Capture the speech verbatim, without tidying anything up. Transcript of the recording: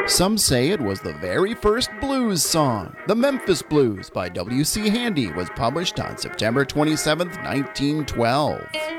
Some say it was the very first blues song. The Memphis Blues by W C Handy was published on September twenty-seventh, nineteen twelve.